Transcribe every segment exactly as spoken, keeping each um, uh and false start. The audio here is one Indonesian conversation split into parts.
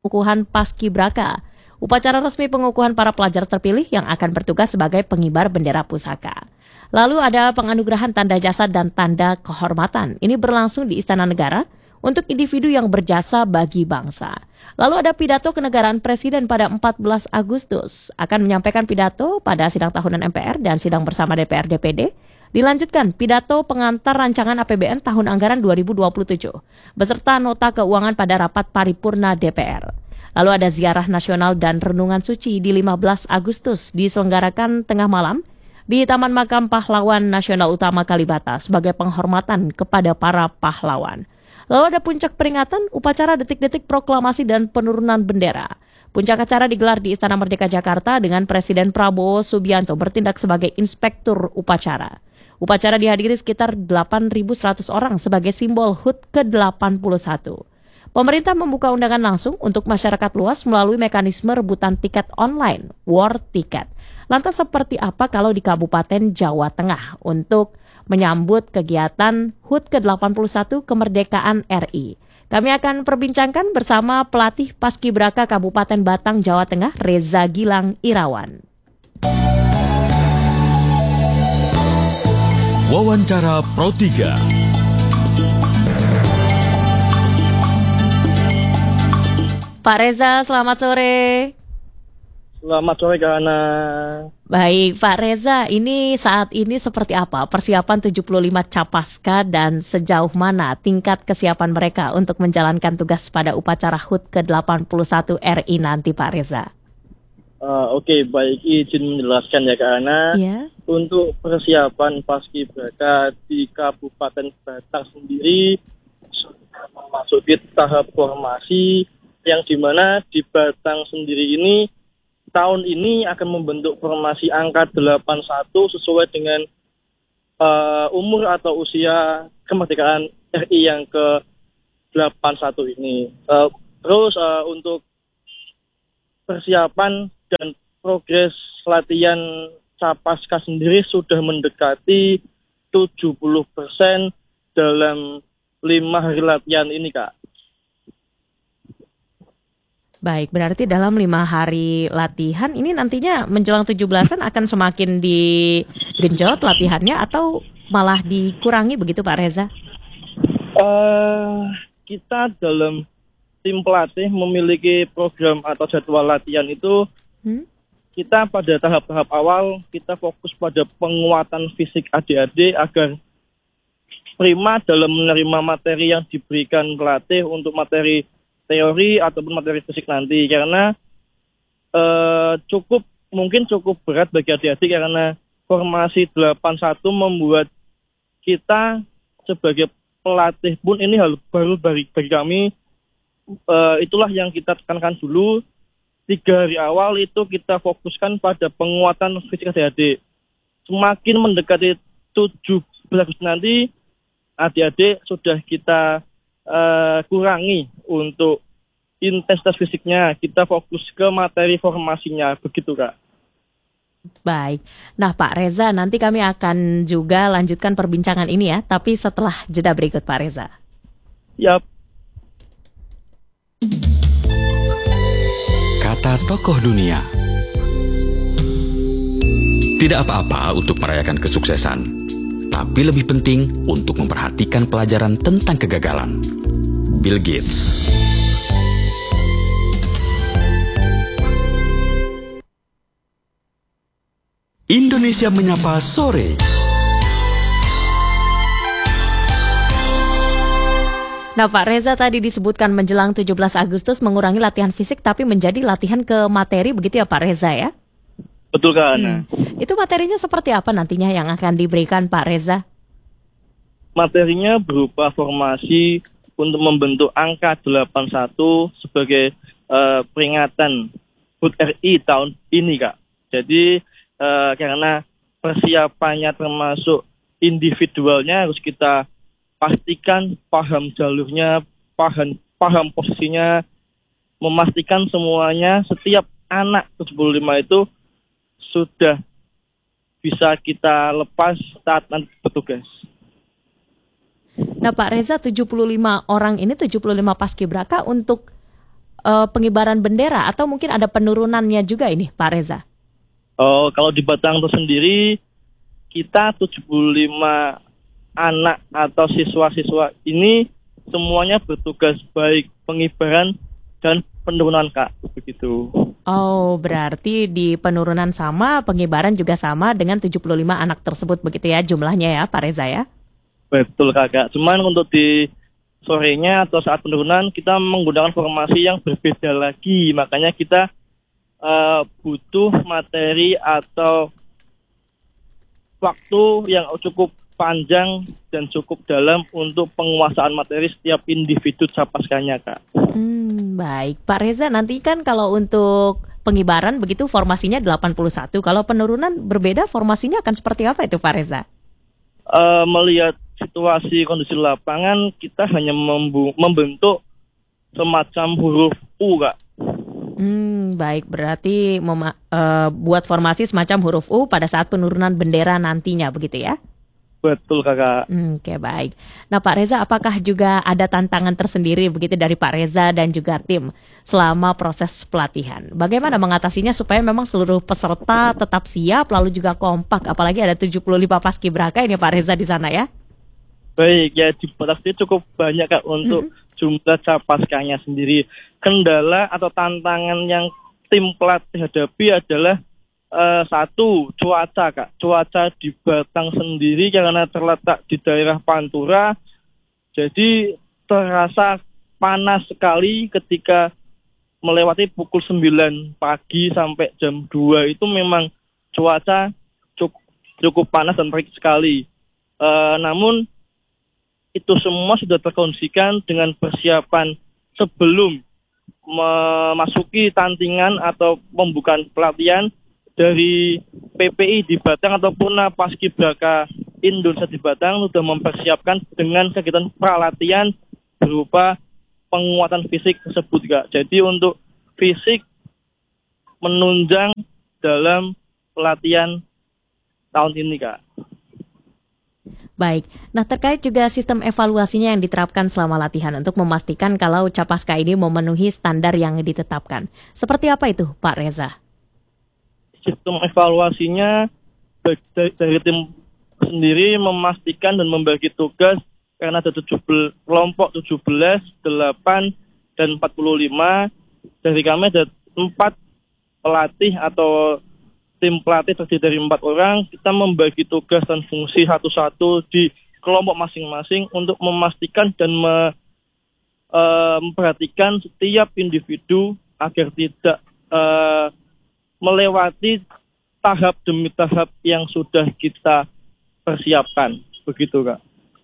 pengukuhan Paskibraka, upacara resmi pengukuhan para pelajar terpilih yang akan bertugas sebagai pengibar bendera pusaka. Lalu ada penganugerahan tanda jasa dan tanda kehormatan. Ini berlangsung di Istana Negara untuk individu yang berjasa bagi bangsa. Lalu ada pidato kenegaraan Presiden pada empat belas Agustus. Akan menyampaikan pidato pada sidang tahunan M P R dan sidang bersama D P R D P D. Dilanjutkan pidato pengantar rancangan A P B N tahun anggaran dua ribu dua puluh tujuh. Beserta nota keuangan pada rapat paripurna D P R. Lalu ada ziarah nasional dan renungan suci di lima belas Agustus diselenggarakan tengah malam di Taman Makam Pahlawan Nasional Utama Kalibata sebagai penghormatan kepada para pahlawan. Lalu ada puncak peringatan upacara detik-detik proklamasi dan penurunan bendera. Puncak acara digelar di Istana Merdeka Jakarta dengan Presiden Prabowo Subianto bertindak sebagai inspektur upacara. Upacara dihadiri sekitar delapan ribu seratus orang sebagai simbol H U T ke delapan puluh satu. Pemerintah membuka undangan langsung untuk masyarakat luas melalui mekanisme rebutan tiket online, War Ticket. Lantas seperti apa kalau di Kabupaten Jawa Tengah untuk menyambut kegiatan H U T ke delapan puluh satu kemerdekaan R I. Kami akan perbincangkan bersama pelatih Paskibraka Kabupaten Batang, Jawa Tengah, Reza Gilang Irawan. Wawancara Pro tiga. Pak Reza, selamat sore. Selamat sore, Kak Ana. Baik, Pak Reza, ini saat ini seperti apa persiapan tujuh puluh lima Capaska dan sejauh mana tingkat kesiapan mereka untuk menjalankan tugas pada upacara H U T ke delapan puluh satu R I nanti, Pak Reza? Uh, Oke, okay, baik, izin menjelaskan ya, Kak Ana. Yeah. Untuk persiapan Paskibraka di Kabupaten Batang sendiri sudah memasuki tahap formasi yang dimana di Batang sendiri ini tahun ini akan membentuk formasi angka delapan puluh satu sesuai dengan uh, umur atau usia kemerdekaan R I yang ke delapan puluh satu ini. Uh, terus uh, untuk persiapan dan progres latihan Capaska sendiri sudah mendekati tujuh puluh persen dalam lima hari latihan ini, Kak. Baik, berarti dalam lima hari latihan ini nantinya menjelang tujuh belasan akan semakin digenjot latihannya atau malah dikurangi begitu, Pak Reza? Uh, kita dalam tim pelatih memiliki program atau jadwal latihan itu hmm? Kita pada tahap-tahap awal kita fokus pada penguatan fisik adik-adik agar prima dalam menerima materi yang diberikan pelatih untuk materi teori ataupun materi fisik nanti, karena uh, cukup mungkin cukup berat bagi adik-adik karena formasi delapan puluh satu membuat kita sebagai pelatih pun ini hal baru bagi, bagi kami. Uh, itulah yang kita tekankan dulu. Tiga hari awal itu kita fokuskan pada penguatan fisik adik-adik. Semakin mendekati tujuh belas Agustus nanti, adik-adik sudah kita uh, kurangi untuk intensitas fisiknya. Kita fokus ke materi formasinya, begitu, Kak. Baik. Nah, Pak Reza, nanti kami akan juga lanjutkan perbincangan ini ya, tapi setelah jeda berikut, Pak Reza. Yap. Kata tokoh dunia. Tidak apa-apa untuk merayakan kesuksesan, tapi lebih penting untuk memperhatikan pelajaran tentang kegagalan. Bill Gates. Indonesia Menyapa Sore. Nah, Pak Reza, tadi disebutkan menjelang tujuh belas Agustus mengurangi latihan fisik tapi menjadi latihan ke materi, begitu ya Pak Reza ya? Betul, Kak Ana. Hmm. Itu materinya seperti apa nantinya yang akan diberikan Pak Reza? Materinya berupa formasi untuk membentuk angka delapan puluh satu sebagai uh, peringatan H U T R I tahun ini, Kak. Jadi uh, karena persiapannya termasuk individualnya harus kita pastikan paham jalurnya, paham paham posisinya, memastikan semuanya setiap anak tujuh puluh lima itu sudah bisa kita lepas saat nanti bertugas. Nah, Pak Reza, tujuh puluh lima orang ini, tujuh puluh lima paskibraka untuk uh, pengibaran bendera atau mungkin ada penurunannya juga ini Pak Reza? Oh, kalau di Batang itu sendiri kita tujuh puluh lima anak atau siswa-siswa ini semuanya bertugas baik pengibaran dan penurunan, Kak, begitu. Oh, berarti di penurunan sama, pengibaran juga sama dengan tujuh puluh lima anak tersebut begitu ya jumlahnya ya Pak Reza ya? Betul, Kakak. Cuman untuk di sorenya atau saat penurunan kita menggunakan formasi yang berbeda lagi. Makanya kita uh, butuh materi atau waktu yang cukup panjang dan cukup dalam untuk penguasaan materi setiap individu capaskanya, Kak. Hmm, baik. Pak Reza, nanti kan kalau untuk pengibaran begitu formasinya delapan puluh satu. Kalau penurunan berbeda formasinya akan seperti apa itu Pak Reza? Uh, melihat situasi kondisi lapangan, kita hanya membu- membentuk semacam huruf U, Kak. Hmm, baik. Berarti mema- uh, buat formasi semacam huruf U pada saat penurunan bendera nantinya begitu ya? Betul, Kakak. Hmm, Oke, baik. Nah, Pak Reza, apakah juga ada tantangan tersendiri begitu dari Pak Reza dan juga tim selama proses pelatihan? Bagaimana mengatasinya supaya memang seluruh peserta tetap siap lalu juga kompak, apalagi ada tujuh puluh lima paskibraka ini Pak Reza di sana ya? Baik, ya di Batak sendiri cukup banyak, Kak, untuk mm-hmm. jumlah capaskanya sendiri. Kendala atau tantangan yang tim pelatih hadapi adalah Uh, satu, cuaca, Kak. Cuaca di Batang sendiri karena terletak di daerah Pantura, jadi terasa panas sekali ketika melewati pukul sembilan pagi sampai jam dua itu memang cuaca cukup, cukup panas dan terik sekali. Uh, namun itu semua sudah terkondisikan dengan persiapan sebelum memasuki tandingan atau pembukaan pelatihan dari P P I di Batang ataupun Paskibraka Indonesia di Batang sudah mempersiapkan dengan kegiatan pralatihan berupa penguatan fisik tersebut, Kak. Jadi untuk fisik menunjang dalam pelatihan tahun ini, Kak. Baik, nah terkait juga sistem evaluasinya yang diterapkan selama latihan untuk memastikan kalau Capaska ini memenuhi standar yang ditetapkan. Seperti apa itu, Pak Reza? Sistem evaluasinya dari, dari tim sendiri memastikan dan membagi tugas karena ada tujuh belas, kelompok tujuh belas, delapan, dan empat puluh lima. Dari kami ada empat pelatih atau tim pelatih terdiri dari empat orang. Kita membagi tugas dan fungsi satu-satu di kelompok masing-masing untuk memastikan dan me, e, memperhatikan setiap individu agar tidak e, melewati tahap demi tahap yang sudah kita persiapkan. Begitu, Kak.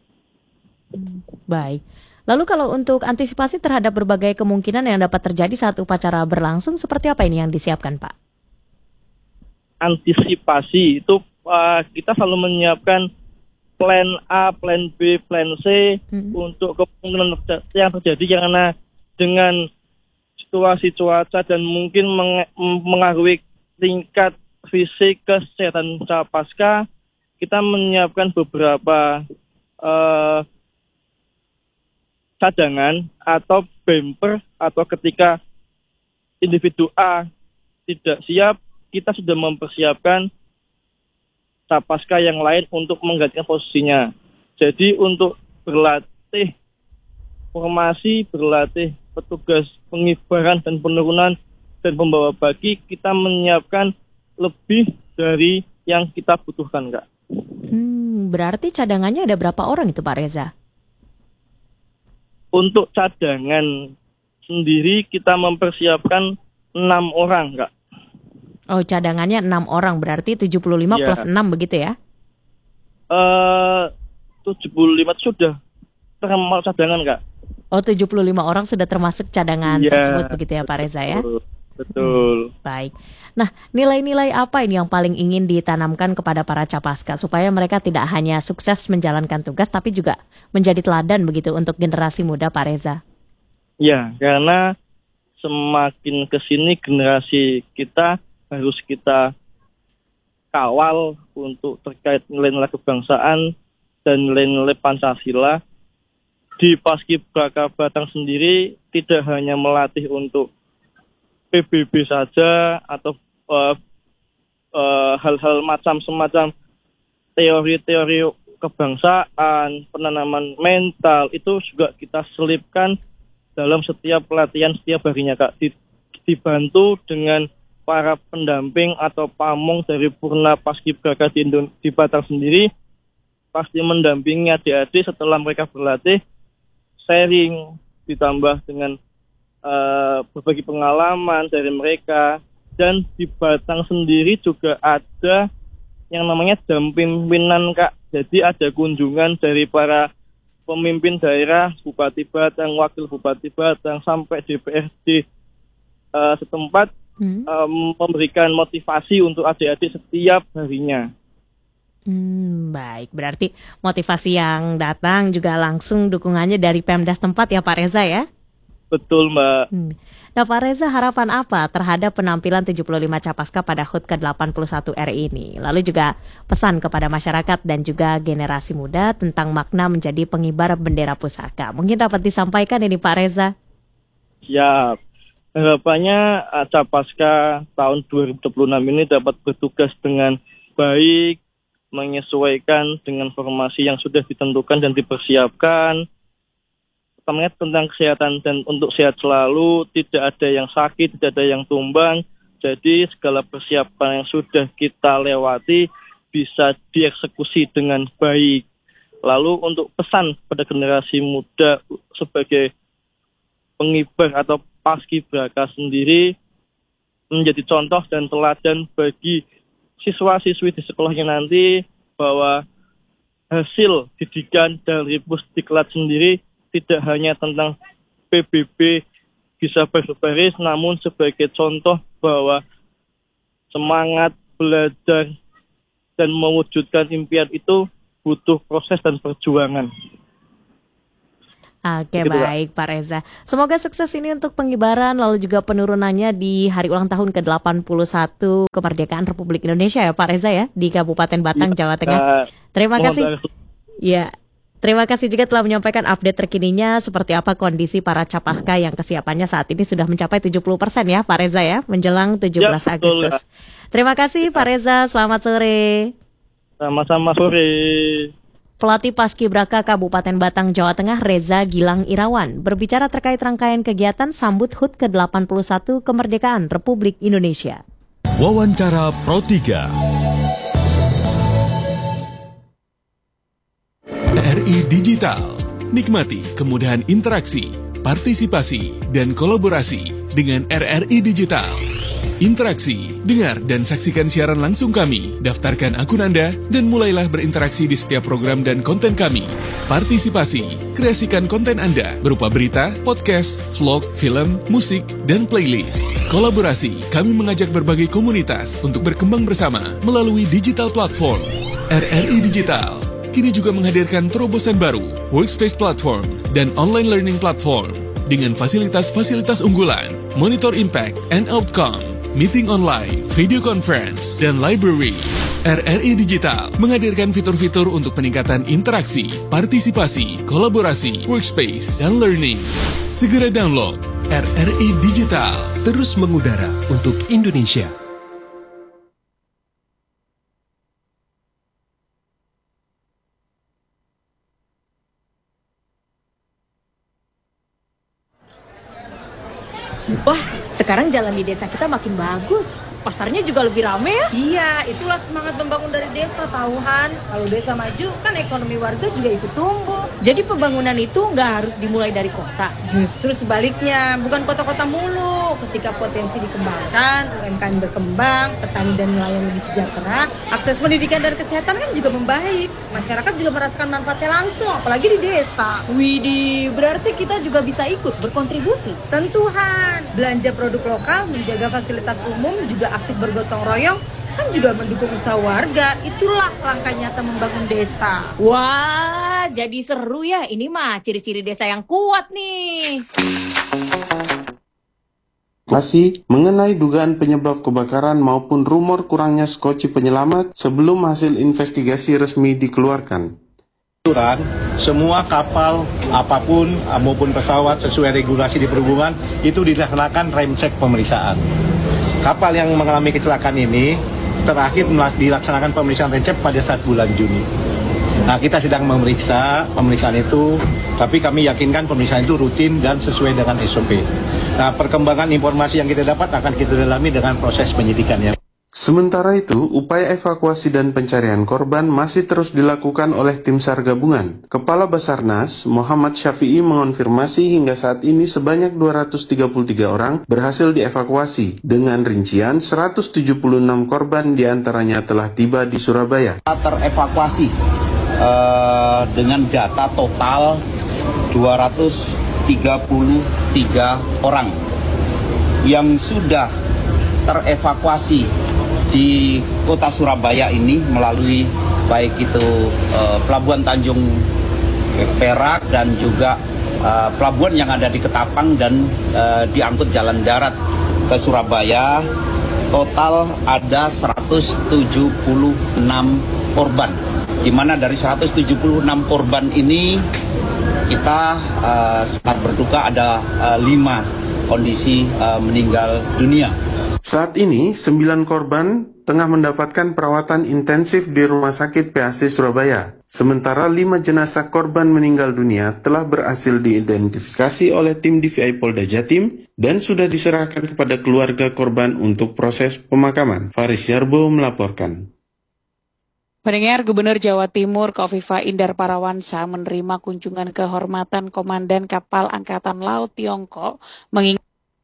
Baik. Lalu kalau untuk antisipasi terhadap berbagai kemungkinan yang dapat terjadi saat upacara berlangsung, seperti apa ini yang disiapkan, Pak? Antisipasi itu uh, kita selalu menyiapkan plan A, plan B, plan C hmm. untuk kemungkinan yang terjadi karena dengan situasi cuaca dan mungkin meng- mengaruhi tingkat fisik kesehatan Capaska, kita menyiapkan beberapa uh, cadangan atau bumper, atau ketika individu A tidak siap, kita sudah mempersiapkan Capaska yang lain untuk menggantikan posisinya. Jadi untuk berlatih formasi, berlatih petugas pengibaran dan penurunan dan pembawa baki, kita menyiapkan lebih dari yang kita butuhkan, Kak. Hmm, berarti cadangannya ada berapa orang itu, Pak Reza? Untuk cadangan sendiri kita mempersiapkan enam orang, Kak. Oh, cadangannya enam orang, berarti tujuh puluh lima ya. Plus enam begitu ya? Uh, tujuh puluh lima sudah termasuk cadangan, Kak. Oh, tujuh puluh lima orang sudah termasuk cadangan ya, tersebut begitu ya, Pak Reza ya? Betul. Hmm, baik. Nah, nilai-nilai apa ini yang paling ingin ditanamkan kepada para Capaska supaya mereka tidak hanya sukses menjalankan tugas tapi juga menjadi teladan begitu untuk generasi muda, Pak Reza? Ya, karena semakin kesini generasi kita harus kita kawal untuk terkait nilai-nilai kebangsaan dan nilai-nilai Pancasila. di Paskibraka Batang sendiri tidak hanya melatih untuk P B B saja atau uh, uh, hal-hal macam semacam teori-teori kebangsaan, penanaman mental, itu juga kita selipkan dalam setiap pelatihan setiap harinya, Kak. Dibantu dengan para pendamping atau pamong dari Purna Paskibraka di, di Batang sendiri, pasti mendampingi adik-adik setelah mereka berlatih, sharing, ditambah dengan uh, berbagi pengalaman dari mereka. Dan di Batang sendiri juga ada yang namanya jam pimpinan, Kak. Jadi ada kunjungan dari para pemimpin daerah, Bupati Batang, Wakil Bupati Batang, sampai D P R D uh, setempat hmm. um, memberikan motivasi untuk adik-adik setiap harinya. Hmm, baik, berarti motivasi yang datang juga langsung dukungannya dari Pemda setempat ya Pak Reza ya? Betul, Mbak. Hmm. Nah Pak Reza, harapan apa terhadap penampilan tujuh puluh lima Capaska pada H U T ke delapan puluh satu R I ini? Lalu juga pesan kepada masyarakat dan juga generasi muda tentang makna menjadi pengibar bendera pusaka. Mungkin dapat disampaikan ini Pak Reza? Siap. Harapannya Capaska tahun dua ribu dua puluh enam ini dapat bertugas dengan baik, menyesuaikan dengan formasi yang sudah ditentukan dan dipersiapkan. Pertama tentang kesehatan dan untuk sehat selalu, tidak ada yang sakit, tidak ada yang tumbang. Jadi segala persiapan yang sudah kita lewati bisa dieksekusi dengan baik. Lalu untuk pesan pada generasi muda sebagai pengibar atau paskibraka sendiri, menjadi contoh dan teladan bagi siswa-siswi di sekolahnya nanti bahwa hasil didikan dari Pusdiklat sendiri tidak hanya tentang P B B bisa berbaris, namun sebagai contoh bahwa semangat belajar dan mewujudkan impian itu butuh proses dan perjuangan. Oke, gitu, baik Pak Reza. Semoga sukses ini untuk pengibaran lalu juga penurunannya di hari ulang tahun ke delapan puluh satu kemerdekaan Republik Indonesia ya Pak Reza ya di Kabupaten Batang, ya, Jawa Tengah. Terima kasih. Ya, terima kasih juga telah menyampaikan update terkininya seperti apa kondisi para Capaska yang kesiapannya saat ini sudah mencapai tujuh puluh persen ya Pak Reza ya menjelang tujuh belas ya, betul, Agustus. Ya. Terima kasih Pak Reza, selamat sore. Sama-sama sore. Pelatih Paskibraka Kabupaten Batang, Jawa Tengah, Reza Gilang Irawan, berbicara terkait rangkaian kegiatan sambut H U T ke delapan puluh satu Kemerdekaan Republik Indonesia. Wawancara Pro tiga R I Digital. Nikmati kemudahan interaksi, partisipasi, dan kolaborasi dengan R R I Digital. Interaksi, dengar dan saksikan siaran langsung kami, daftarkan akun Anda, dan mulailah berinteraksi di setiap program dan konten kami. Partisipasi, kreasikan konten Anda berupa berita, podcast, vlog, film, musik, dan playlist. Kolaborasi, kami mengajak berbagai komunitas untuk berkembang bersama melalui digital platform. R R I Digital kini juga menghadirkan terobosan baru, workspace platform, dan online learning platform dengan fasilitas-fasilitas unggulan, monitor impact and outcome, meeting online, video conference, dan library. R R I Digital menghadirkan fitur-fitur untuk peningkatan interaksi, partisipasi, kolaborasi, workspace, dan learning. Segera download R R I Digital. Terus mengudara untuk Indonesia. Wah, sekarang jalan di desa kita makin bagus. Pasarnya juga lebih rame ya? Iya, itulah semangat membangun dari desa, tahuhan. Kalau desa maju, kan ekonomi warga juga ikut tumbuh. Jadi pembangunan itu nggak harus dimulai dari kota? Justru sebaliknya, bukan kota-kota mulu. Ketika potensi dikembangkan, U M K M berkembang, petani dan nelayan lebih sejahtera, akses pendidikan dan kesehatan kan juga membaik. Masyarakat juga merasakan manfaatnya langsung, apalagi di desa. Widih, berarti kita juga bisa ikut berkontribusi? Tentuhan, belanja produk lokal, menjaga fasilitas umum, juga aktif bergotong royong, kan juga mendukung usaha warga. Itulah langkah nyata membangun desa. Wah, jadi seru ya. Ini mah ciri-ciri desa yang kuat nih. Masih mengenai dugaan penyebab kebakaran maupun rumor kurangnya skoci penyelamat sebelum hasil investigasi resmi dikeluarkan. Semua kapal apapun maupun pesawat sesuai regulasi di perhubungan itu dilaksanakan rem cek pemeriksaan. Kapal yang mengalami kecelakaan ini terakhir dilaksanakan pemeriksaan rem cek pada saat bulan Juni. Nah, kita sedang memeriksa pemeriksaan itu, tapi kami yakinkan pemeriksaan itu rutin dan sesuai dengan S O P. Nah, perkembangan informasi yang kita dapat akan kita dalami dengan proses penyidikannya. Sementara itu, upaya evakuasi dan pencarian korban masih terus dilakukan oleh tim SAR gabungan. Kepala Basarnas, Muhammad Syafi'i, mengonfirmasi hingga saat ini sebanyak dua ratus tiga puluh tiga orang berhasil dievakuasi, dengan rincian seratus tujuh puluh enam korban diantaranya telah tiba di Surabaya. Terevakuasi uh, dengan data total dua ratus tiga puluh tiga orang yang sudah terevakuasi di kota Surabaya ini melalui baik itu uh, Pelabuhan Tanjung Perak dan juga uh, pelabuhan yang ada di Ketapang dan uh, diangkut jalan darat ke Surabaya. Total ada seratus tujuh puluh enam korban, di mana dari seratus tujuh puluh enam korban ini kita uh, sangat berduka ada uh, lima kondisi uh, meninggal dunia. Saat ini, sembilan korban tengah mendapatkan perawatan intensif di Rumah Sakit P A C Surabaya. Sementara lima jenazah korban meninggal dunia telah berhasil diidentifikasi oleh tim D V I Polda Jatim dan sudah diserahkan kepada keluarga korban untuk proses pemakaman. Faris Yarbo melaporkan. Pendengar, Gubernur Jawa Timur Kofifa Indar Parawansa menerima kunjungan kehormatan Komandan Kapal Angkatan Laut Tiongkok mengingat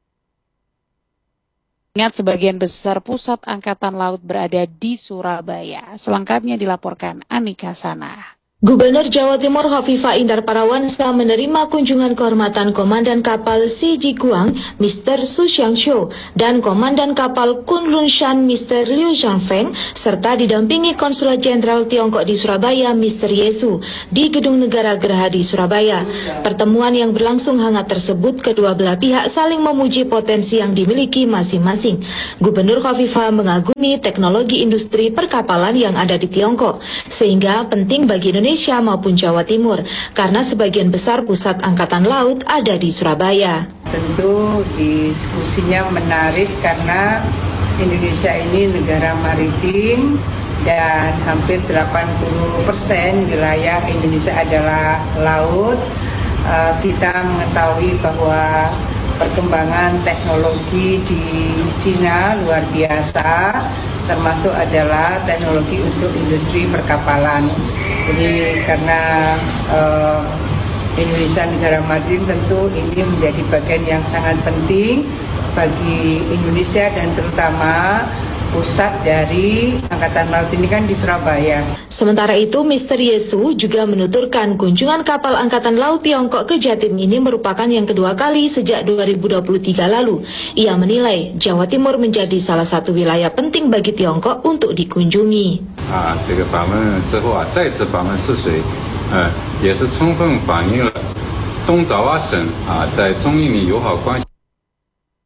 Ingat sebagian besar pusat Angkatan Laut berada di Surabaya. Selengkapnya dilaporkan Anika Sana. Gubernur Jawa Timur Kofifa Indar Parawansa menerima kunjungan kehormatan Komandan Kapal Si Jiguang, Mister Su Xiangshu, dan Komandan Kapal Kunlun Shan, Mister Liu Zhangfeng, serta didampingi Konsulat Jenderal Tiongkok di Surabaya, Mister Yesu, di Gedung Negara Geraha di Surabaya. Pertemuan yang berlangsung hangat tersebut, kedua belah pihak saling memuji potensi yang dimiliki masing-masing. Gubernur Kofifa mengagumi teknologi industri perkapalan yang ada di Tiongkok, sehingga penting bagi Indonesia Indonesia maupun Jawa Timur, karena sebagian besar pusat Angkatan Laut ada di Surabaya. Tentu diskusinya menarik karena Indonesia ini negara maritim dan hampir delapan puluh persen wilayah Indonesia adalah laut. Uh, kita mengetahui bahwa perkembangan teknologi di Cina luar biasa, termasuk adalah teknologi untuk industri perkapalan. Jadi karena uh, Indonesia negara maritim, tentu ini menjadi bagian yang sangat penting bagi Indonesia dan terutama pusat dari Angkatan Laut ini kan di Surabaya. Sementara itu, Mister Yesu juga menuturkan kunjungan kapal Angkatan Laut Tiongkok ke Jatim ini merupakan yang kedua kali sejak dua ribu dua puluh tiga lalu. Ia menilai Jawa Timur menjadi salah satu wilayah penting bagi Tiongkok untuk dikunjungi. 啊，这个访问之后啊，再次访问泗水，呃，也是充分反映了东爪哇省啊在中印里友好关系。